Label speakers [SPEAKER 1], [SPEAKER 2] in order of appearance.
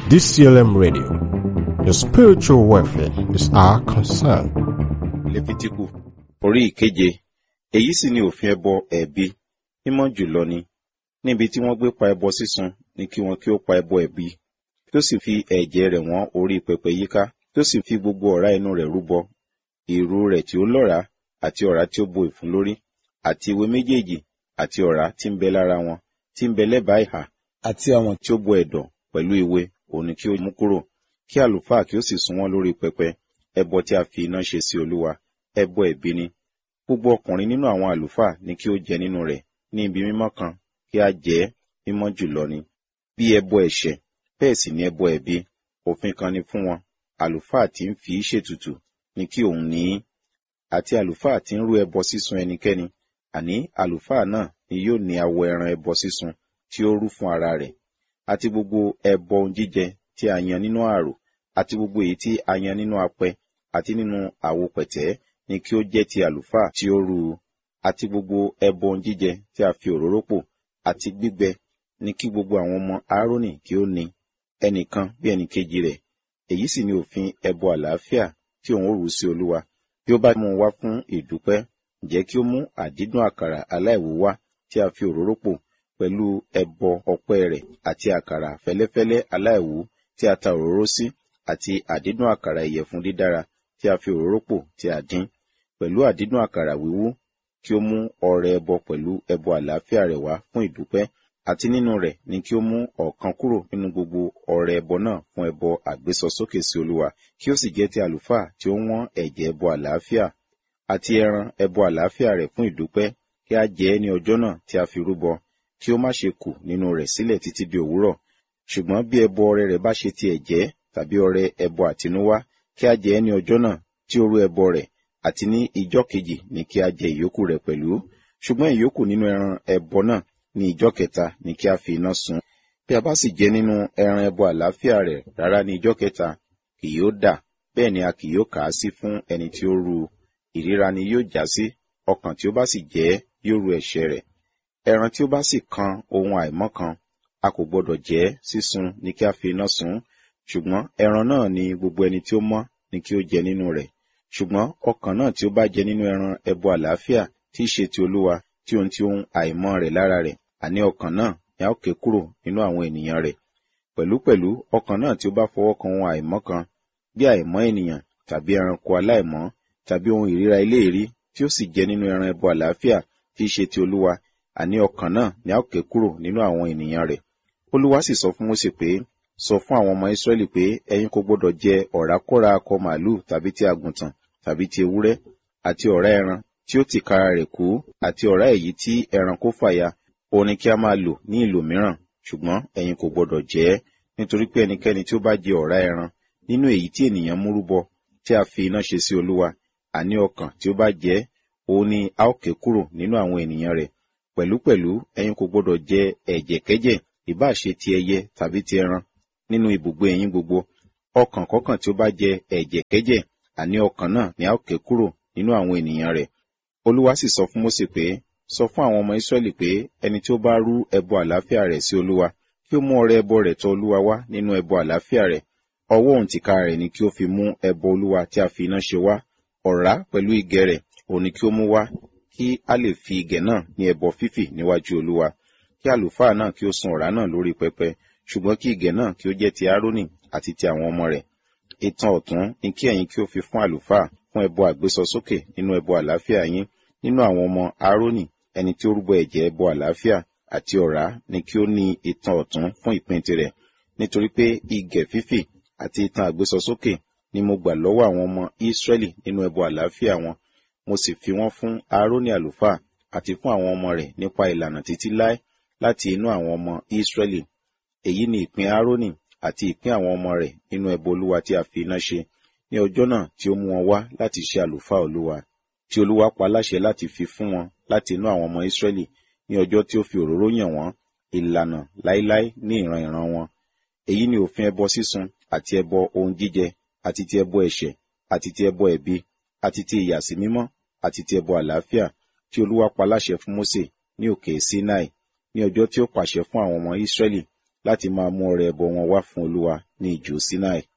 [SPEAKER 1] DCLM Radio. Your spiritual welfare is our concern.
[SPEAKER 2] Lẹ́fítíkù orí ìkeje, èyí sì ni òfin ẹbọ ẹ̀bi, mímọ́ jùlọ ni. Níbi tí wọ́n gbé pa ẹbọ sísun ni kí wọn kí ó pa ẹbọ ẹ̀bi, kí ó sì fi ẹ̀jẹ̀ rẹ̀ wọ́n orí pẹpẹ yíká, kí ó sì fi gbogbo ọ̀rá inú rẹ̀ rúbọ, ìrù rẹ̀ tí ó lọ́ràá àti ọ̀rá tí ó bo ìfun lórí, àti ewé méjèèjì àti ọ̀rá tí ń bẹ lára wọn, tí ń bẹ lẹ́bàá ìhà, àti àwọn tí ó bo ẹ̀dọ̀ pẹ̀lú ewé, òun ni kí ó mú kúrò, kí àlùfáà kí ó sì sun wọ́n lórí pẹpẹ, ẹbọ tí a fi iná ṣe sí Olúwa, ẹbọ ẹ̀bi ni. Gbogbo ọkùnrin nínú àwọn àlùfáà ni kí ó jẹ nínú rẹ̀ ní ibi mímọ́ kan, kí a jẹ ẹ́, mímọ́ jùlọ ni. Bí ẹbọ ẹ̀ṣẹ̀, bẹ́ẹ̀ sì ni ẹbọ ẹ̀bi, òfin kan ni fún wọn. Àlùfáà tí ń fi í ṣètùtù ni kí òun ní í. Àti àlùfáà tí ń rú ẹbọ sísun ẹnikẹ́ni, àní àlùfáà náà ni yóò ní awọ ẹran ẹbọ sísun tí ó rú fún ara rẹ̀. Àti gbogbo ẹbọ ohun jíjẹ tí a yan nínú ààrò, àti gbogbo èyí tí a yan nínú apẹ, àti nínú àwo pẹ̀tẹ́, ni kí ó jẹ́ ti àlùfáà tí ó rú u. Àti gbogbo ẹbọ ohun jíjẹ tí a fi òróró pò, àti gbígbẹ, ni kí gbogbo àwọn ọmọ Áárónì kí ó ní, ẹnìkan bí ẹnìkejì rẹ̀. Èyí sì ni òfin ẹbọ àlàáfíà tí òun ó rú sí Olúwa. Bí ó bá mú un wá fún ìdúpẹ́, ǹjẹ́ kí ó mú àdídùn àkàrà aláìwú wá tí a fi òróró pò, pẹ̀lú ẹbọ ọpẹ́ rẹ̀, àti àkàrà fẹ́lẹ́fẹ́lẹ́ aláìwú tí a ta òróró sí, àti àdídùn àkàrà ìyẹ̀fun dídára tí a fi òróró pò tí a dín, pẹ̀lú àdídùn àkàrà wíwú. Kí ó mú ọrẹ ẹbọ pẹ̀lú ẹbọ àlàáfíà rẹ̀ wá fún ìdúpẹ́, àti nínú rẹ̀ ni kí ó mú ọ̀kan kúrò nínú gbogbo ọrẹ ẹbọ náà fún ẹbọ àgbésọsókè sí Olúwa, kí ó sì jẹ́ ti àlùfáà tí ó wọ́n ẹ̀jẹ̀ ẹbọ àlàáfíà, àti ẹran ẹbọ àlàáfíà rẹ̀ fún ìdúpẹ́, kí a jẹ ẹ́ ní ọjọ́ náà tí a fi rúbọ, kí ó má ṣe kù nínú rẹ̀ sílẹ̀ títí di òwúrọ̀. Ṣùgbọ́n bí ẹbọ ọrẹ rẹ̀ bá ṣe ti ẹ̀jẹ́ tàbí ọrẹ ẹbọ àtinúwá, kí a jẹ ẹ́ ní ọjọ́ náà tí ó rú ẹbọ rẹ̀, àti ní ìjọ́ kejì ni kí a jẹ ìyókù rẹ̀ pẹ̀lú. Ṣùgbọ́n ìyókù nínú ẹran ẹbọ náà ní ìjọ́ kẹta ni kí a fi iná sun. Bí a bá sì jẹ nínú ẹran ẹbọ àlàáfíà rẹ̀ rárá ní ìjọ́ kẹta, kì yóò dà, bẹ́ẹ̀ ni a kì yóò kà á sí fún ẹni tí ó rú u. Ìríra ni yóò já sí, ọkàn tí ó bá sì jẹ ẹ́ yóò rú ẹ̀ṣẹ̀ rẹ̀. Ẹran tí ó bá sì kan ohun àìmọ́ kan, a kò gbọdọ̀ jẹ ẹ́, sísun ni kí a fi iná sun. Ṣùgbọ́n ẹran náà ni gbogbo ẹni tí ó mọ́ ni kí ó jẹ nínú rẹ̀. Ṣùgbọ́n ọkàn náà tí ó bá jẹ nínú ẹran ẹbọ àlàáfíà tí í ṣe ti Olúwa, tí ohun àìmọ́ rẹ̀ lára rẹ̀, àní ọkàn náà ni a ó ké kúrò nínú àwọn ènìyàn rẹ̀. Pẹ̀lúpẹ̀lú ọkàn náà tí ó bá fọwọ́ kan ohun àìmọ́ kan, bí àìmọ́ ènìyàn, tàbí ẹranko aláìmọ́, tàbí ohun ìríra eléèrí, tí ó sì jẹ nínú ẹran ẹbọ àlàáfíà tí í ṣe ti Olúwa, àní ọkàn náà ni a ó ké kúrò nínú àwọn ènìyàn rẹ̀. Olúwa sì sọ fún Mósè pé, sọ fún àwọn ọmọ Ísírẹ́lì pé ẹ̀yin kò gbọdọ̀ jẹ ọ̀rákọ́ra akọ màlúù tàbí ti àgùntàn tàbí ti ewúrẹ́, àti ọ̀rá ẹran tí ó tìkára rẹ̀ kú, àti ọ̀rá èyí tí ẹranko fàya, òun ni kí a máa lò ní ìlò mìíràn, ṣùgbọ́n ẹ̀yin kò gbọdọ̀ jẹ ẹ́, nítorí pé ẹnikẹ́ni tí ó bá jẹ ọ̀rá ẹran nínú èyí tí ènìyàn mú rúbọ tí a fi iná ṣe sí Olúwa, àní ọkàn tí ó bá jẹ ẹ́, òun ni a ó ké kúrò nínú àwọn ènìyàn rẹ̀. Pẹ̀lúpẹ̀lú ẹ̀yin kò gbọdọ̀ jẹ ẹ̀jẹ̀kẹ́jẹ̀, ìbá ṣe ti ẹyẹ tàbí ti ẹran, nínú ibùgbé yín gbogbo. Ọkàn kọ́kàn tí ó bá jẹ ẹ̀jẹ̀kẹ́jẹ̀, àní ọkàn náà ni a ó ké kúrò nínú àwọn ènìyàn rẹ̀. Olúwa sì sọ fún Mósè pé, sọ fún àwọn ọmọ Ísírẹ́lì pé ẹni tí ó bá rú ẹbọ àlàáfíà rẹ̀ sí Olúwa, kí ó mú ọrẹ ẹbọ rẹ̀ tọ̀ Olúwa wá nínú ẹbọ àlàáfíà rẹ̀. Ọwọ́ òun tìkára rẹ̀ ni kí ó fi mú ẹbọ Olúwa tí a fi iná ṣe wá. Ọ̀rá pẹ̀lú ìgẹ̀ rẹ̀ òun ni kí ó mú wá, kí a lè fi ìgẹ̀ náà ní ẹbọ fífì níwájú Olúwa. Kí àlùfáà náà kí ó sun ọ̀rá náà lórí pẹpẹ, ṣùgbọ́n kí ìgẹ̀ náà kí ó jẹ́ ti Áárónì àti ti àwọn ọmọ rẹ̀. Ìtàn ọ̀tún ni kí ẹ̀yin kí ó fi fún àlùfáà fún ẹbọ àgbésọsókè nínú ẹbọ àlàáfíà yín. Nínú àwọn ọmọ Áárónì, ẹni tí ó rúbọ ẹ̀jẹ̀ ẹbọ àlàáfíà àti ọ̀rá ni kí ó ní ìtàn ọ̀tún fún ìpín tirẹ̀. Nítorí pé ìgẹ̀ fífì àti ìtàn àgbésọsókè ni mo gbà lọ́wọ́ àwọn ọmọ Ísírẹ́lì nínú ẹbọ àlàáfíà wọn, mo sì fi wọ́n fún Áárónì àlùfáà àti fún àwọn ọmọ rẹ̀ nípa ìlànà títí láé láti inú àwọn ọmọ Ísírẹ́lì. Èyí ni ìpín Áárónì àti ìpín àwọn ọmọ rẹ̀ nínú ẹbọ Olúwa tí a fi iná ṣe ní ọjọ́ náà tí ó mú wọn wá láti ṣe àlùfáà Olúwa, tí Olúwa pa láṣẹ láti fi fún wọn láti inú àwọn ọmọ Ísírẹ́lì ní ọjọ́ tí ó fi òróró yàn wọ́n, ìlànà láíláí ní ìran ìran wọn. Èyí ni òfin ẹbọ sísun àti ẹbọ ohun jíjẹ, àti ti ẹbọ ẹ̀ṣẹ̀, àti ti ẹbọ ẹ̀bi, àti ti ìyàsímímọ́, àti ti ẹbọ àlàáfíà tí Olúwa pa láṣẹ fún Mósè ní òkè Sínáì ní ọjọ́ tí ó pàṣẹ fún àwọn ọmọ Ísírẹ́lì láti máa mú ọrẹ ẹbọ wọn wá fún Olúwa ní ijù Sinai.